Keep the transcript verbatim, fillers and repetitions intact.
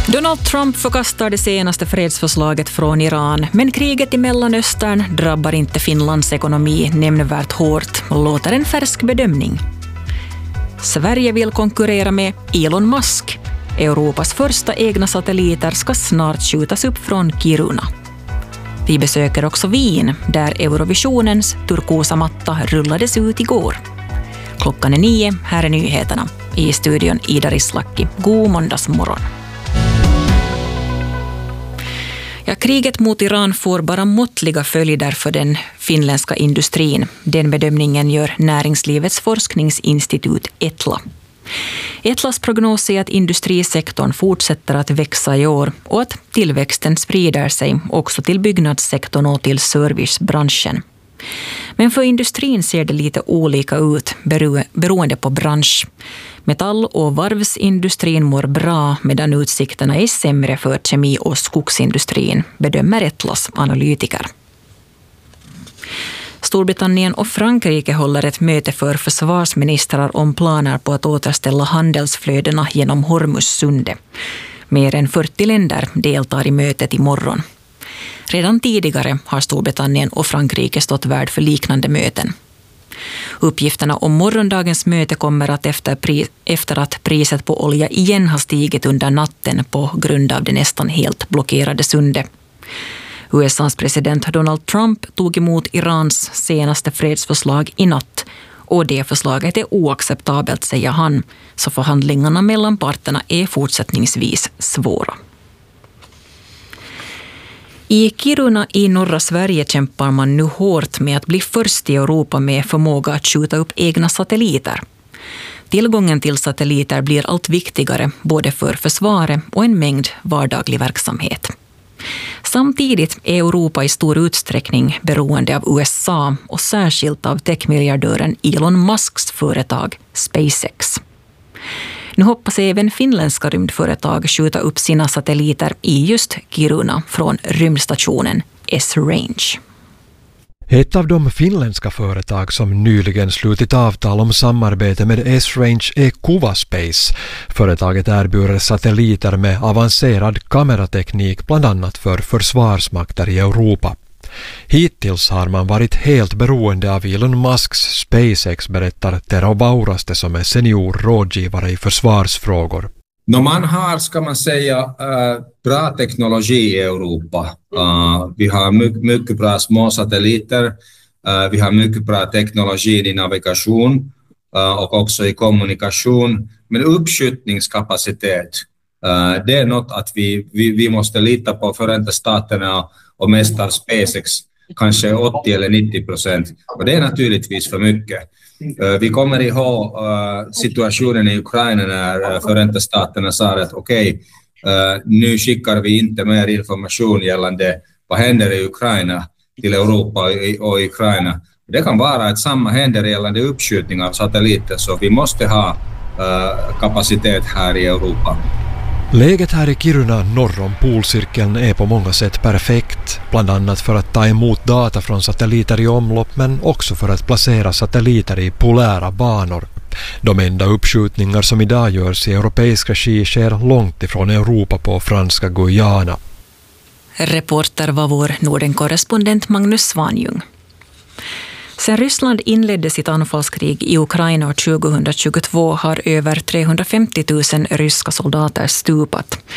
Donald Trump förkastar det senaste fredsförslaget från Iran, men kriget i Mellanöstern drabbar inte Finlands ekonomi nämnvärt hårt, låter en färsk bedömning. Sverige vill konkurrera med Elon Musk. Europas första egna satelliter ska snart skjutas upp från Kiruna. Vi besöker också Wien, där Eurovisionens turkosa matta rullades ut igår. Klockan är nio, här är nyheterna. I studion Ida Rislaki. God måndagsmorgon. Ja, kriget mot Iran får bara måttliga följder för den finländska industrin. Den bedömningen gör Näringslivets forskningsinstitut Etla. Etlas prognos är att industrisektorn fortsätter att växa i år och att tillväxten sprider sig också till byggnadssektorn och till servicebranschen. Men för industrin ser det lite olika ut beroende på bransch. Metall- och varvsindustrin mår bra medan utsikterna är sämre för kemi- och skogsindustrin, bedömer Etlas analytiker. Storbritannien och Frankrike håller ett möte för försvarsministrar om planer på att återställa handelsflödena genom Hormuzsundet. Mer än fyrtio länder deltar i mötet imorgon. Redan tidigare har Storbritannien och Frankrike stått värd för liknande möten. Uppgifterna om morgondagens möte kommer att efter, pri- efter att priset på olja igen har stigit under natten på grund av det nästan helt blockerade sundet. U S A:s president Donald Trump tog emot Irans senaste fredsförslag i natt och det förslaget är oacceptabelt, säger han, så förhandlingarna mellan parterna är fortsättningsvis svåra. I Kiruna i norra Sverige kämpar man nu hårt med att bli först i Europa med förmåga att skjuta upp egna satelliter. Tillgången till satelliter blir allt viktigare både för försvaret och en mängd vardaglig verksamhet. Samtidigt är Europa i stor utsträckning beroende av U S A och särskilt av techmiljardören Elon Musks företag SpaceX. Nu hoppas även finländska rymdföretag skjuta upp sina satelliter i just Kiruna från rymdstationen S-Range. Ett av de finländska företag som nyligen slutit avtal om samarbete med S-Range är Kuva Space. Företaget erbjuder satelliter med avancerad kamerateknik bland annat för försvarsmakter i Europa. Hittills har man varit helt beroende av Elon Musks SpaceX, berättar Tero Vauraste som är senior rådgivare i försvarsfrågor. No, man har, ska man säga, äh, bra teknologi i Europa. Äh, vi har mycket, mycket bra små satelliter. Äh, vi har mycket bra teknologi i navigation äh, och också i kommunikation. Men uppskjutningskapacitet, äh, det är något att vi, vi, vi måste lita på Förenta Staterna och mest av SpaceX, kanske åttio eller nittio procent. Och det är naturligtvis för mycket. Vi kommer ihåg uh, situationen i Ukraina när uh, Förenta Staterna sa att okej, okay, uh, nu skickar vi inte mer information gällande vad händer i Ukraina till Europa och, och Ukraina. Det kan vara att samma händer gällande uppskjutning av satelliter, så vi måste ha uh, kapacitet här i Europa. Läget här i Kiruna norr om polcirkeln är på många sätt perfekt, bland annat för att ta emot data från satelliter i omlopp men också för att placera satelliter i polära banor. De enda uppskjutningar som idag görs i europeisk regi sker långt ifrån Europa på franska Guyana. Reporter var vår Norden-korrespondent Magnus Svanjung. Sen Ryssland inledde sitt anfallskrig i Ukraina tjugohundratjugotvå har över trehundrafemtio tusen ryska soldater stupat.